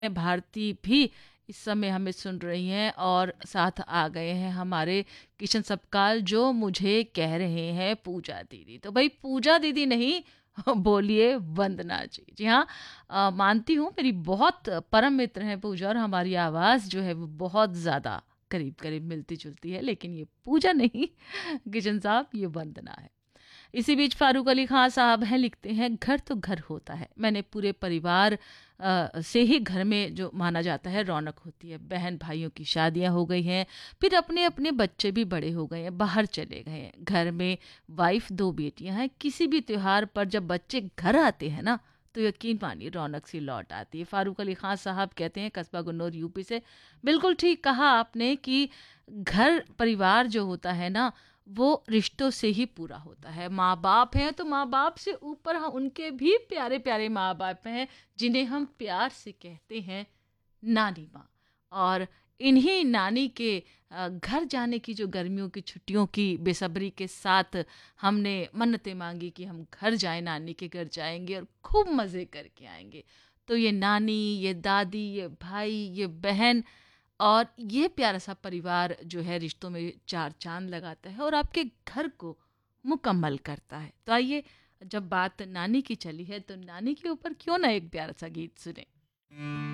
भारती भी इस समय हमें सुन रही हैं और साथ आ गए हैं हमारे किशन सपकाल, जो मुझे कह रहे हैं पूजा दीदी। तो भाई पूजा दीदी नहीं, बोलिए वंदना जी। जी हाँ, मानती हूँ मेरी बहुत परम मित्र हैं पूजा, और हमारी आवाज़ जो है वो बहुत ज़्यादा करीब करीब मिलती जुलती है, लेकिन ये पूजा नहीं किशन साहब, ये वंदना है। इसी बीच फारूक अली खान साहब हैं, लिखते हैं घर तो घर होता है, मैंने पूरे परिवार से ही घर में जो माना जाता है रौनक होती है। बहन भाइयों की शादियां हो गई हैं, फिर अपने अपने बच्चे भी बड़े हो गए हैं, बाहर चले गए हैं। घर में वाइफ, दो बेटियां हैं। किसी भी त्योहार पर जब बच्चे घर आते हैं ना, तो यकीन मानिए रौनक सी लौट आती है। फारूक अली खान साहब कहते हैं कस्बा गुन्नौर यूपी से। बिल्कुल ठीक कहा आपने कि घर परिवार जो होता है ना, वो रिश्तों से ही पूरा होता है। माँ बाप हैं तो माँ बाप से ऊपर हम उनके भी प्यारे प्यारे माँ बाप हैं, जिन्हें हम प्यार से कहते हैं नानी माँ। और इन्हीं नानी के घर जाने की, जो गर्मियों की छुट्टियों की बेसब्री के साथ हमने मन्नतें मांगी कि हम घर जाएं, नानी के घर जाएंगे और खूब मज़े करके आएंगे। तो ये नानी, ये दादी, ये भाई, ये बहन और ये प्यारा सा परिवार जो है रिश्तों में चार चांद लगाता है और आपके घर को मुकम्मल करता है। तो आइए, जब बात नानी की चली है तो नानी के ऊपर क्यों ना एक प्यारा सा गीत सुने।